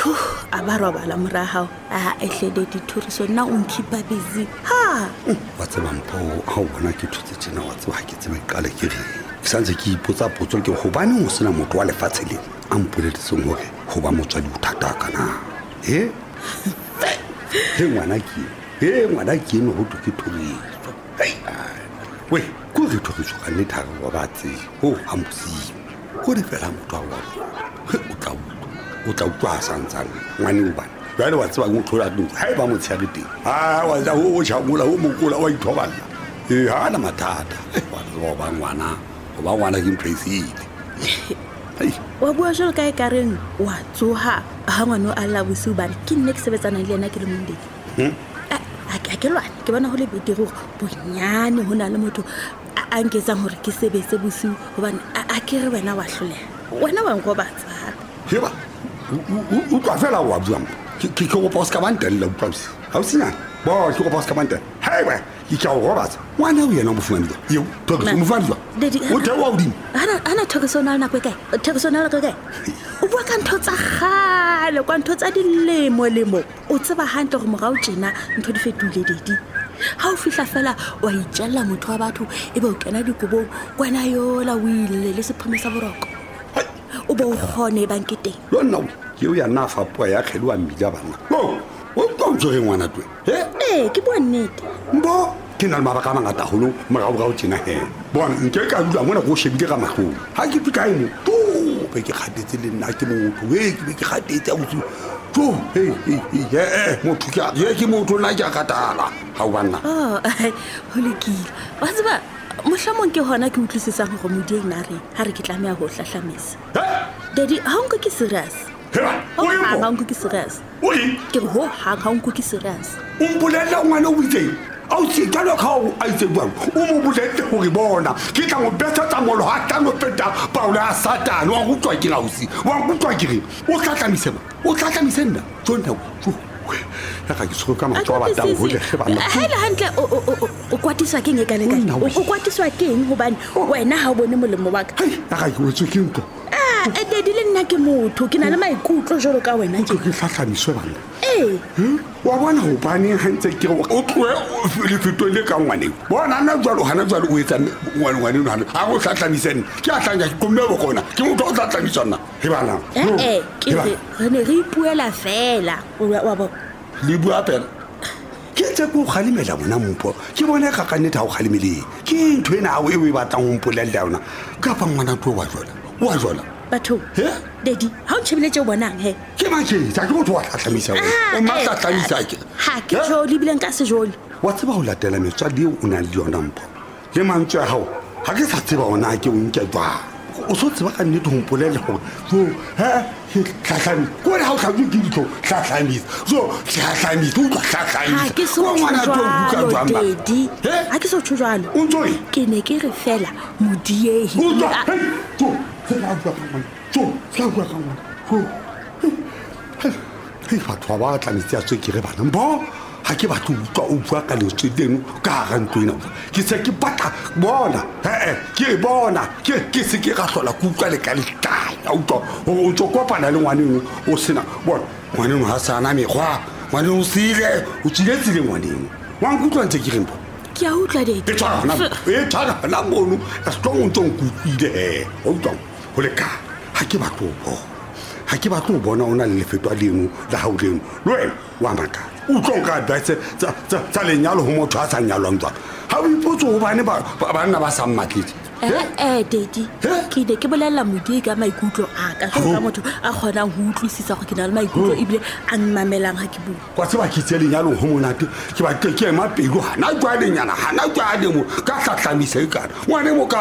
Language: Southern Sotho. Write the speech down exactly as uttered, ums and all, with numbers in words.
a ba robala mora hao a ehlede dithoriso nna o nkhipa busy ha wa tseba mpho ha o bona ke thutse tsena wa tseba ha ke tsebe qale ke re ke santse ke ipotsa potso ke go bane o sena motho wa lefatshe le a mpoleletseng hore go ba motswadi o thata kana he he ngwana ke he ngwana ke no go ke thoriso hey we go re thoriso ka ne tharo wa batse ho ambusi go re fela motho wa o tla o tla utlwa santsang ngwane o bana jale wa tseba go thola ntse ha ba mo tshega teng ha wa ja o tshamola o mokola wa ithobala e ha na mathata wa ba ngwana ba ngwana ke impressive wa bua jalo ka e kareng wa tsoha ha ngwana a la busu bana ke nne ke sebetsana le yena ke le monde a ke lwana ke bona ho le betego bonyane hona le motho a nketsang hore ke sebetse busu hobane a ke re wena wa hloleha wena wa ngo batsa heba o tla fela wa bua ke ke go poska bantela o pause ha o sina bo ke go poska bantela heba ke tla go batsa wana o yena mo fumanile yo to ke mo fumanile o te wa udimo ana ana thokesona na kwekae thokesona la kwekae o bua ka ntho tsa gale kwa ntho tsa dilemo lemo o tseba hantle go mogao tjena ntho di fetule didi ha o fihla fela wa itjalla motho wa batho e ba o kena dikobong kwana yola o ile le sephomesa boroko o bo khone banketeng lo nna ke o ya na fa po ya kgelwa mmila bana o o tonzo e ngwana twe he eh ke bua nnete mbo ke na le mabaka mangata holo morao ga o tsena he bona nke ka dula mona go shebile ka mahlo ha ke fika imo tu be ke khatetse le nna ke motho we ke be ke khatetse a botse tu he he eh motho ke ye ke motho na ja katala ha o bana oh holekile wa tseba mohlomong ke hona ke utlwisisang go modie nna re ha re ke tlamea ho hlahlamisa daddy ha nko ke serious o yo ha nko ke serious o yi ke ho ha ha nko ke serious o mpolela ngwana o itse au se talo ka o a itse bua o mo boletse hore bona ke tla mo betsa tsa molo ha tla no peta paula a satana wa go tswa ke la usi wa go tswa ke re o tla tlamise ba o tla tlamise nna tsonta ya ka ke se go ka matwa ba tang ho le ge bana hela hantle o kwatiswa ke nge ka le ka o kwatiswa ke eng hobane wena ha o bone molemo wa ka ya ka ke o tswe ke ntlo ah e dedi le nna ke motho ke na le maikutlo jolo ka wena ke ke hlahlamiswe bana eh wa bona ho bane hantse ke o tloe o le fetole ka ngwane bona na jalo hana jalo o etsa ngwane ngwane hana ha go hlahlamisene ke a tlanga ke komne bo kona ke motho o hlahlamisana he bana eh ke re ne re ipuela fela wa bo le bua pela ke tse go khalimela bona mpo ke bona ka ka neta go khalimele ke ntwe na o e e batlang go mpolela yona ka pa ngwana tlo wa jola wa jola batho daddy ha o tshebile tse bonang he ke ma ke tsa ke motho wa tlhatlhamisa o ma tlhatlhamisa ke ha ke joli bile nka se joli wa tseba go latela metswadi o na le yona mpo le mantswe a hao ha ke sa tseba ona ke o nke twa o so tseba ka nnete go mpolela gore so ha tlhatlhami ko re ha o tlhatlhami ke ditho tlhatlhami so tlhatlhami tu tlhatlhami ha ke so tshwala daddy ha ke so tshwala o ntoi ke ne ke re fela modiehi o ntwa to se la bua ka mona so se la bua ka mona so hey batho ba tlamitse a tswe ke re bana mbo ha ke batho utlwa o bua ka letswe leno ka ga ntlo ena ke se ke batla bona eh ke bona ke ke se ke ga hlola ku utlwa le ka le tae a utlwa o tswa kopana le ngwaneng o sena bona ngwaneng ha sana mekgwa ngwaneng o sile o tsiletse le ngwaneng wa nkutlwa ntse ke rempo ke a utlwa de e tsana e tsana la mono a strong ntong ku ile o utlwa ho le ka ha ke batlo bo ha ke batlo bona ona le lefetwa leno la ha o leno lwe wa maka o tlonka advice tsa tsa tsa lenyalo ho motho a sa nyalwang tswa ha o ipotse ho bane ba bana ba sa mmatletse eh eh daddy ke de ke bolella modie ka maikutlo a ka ka motho a kgonang ho utlwisisa go ke na le maikutlo ibile a mmamelang ha ke bua kwa tseba ke tsele nyalo ho monate ke ba ke ke ma pelo hana jwa lenyana hana jwa demo ka hlahlamisa e kana ngwane mo ka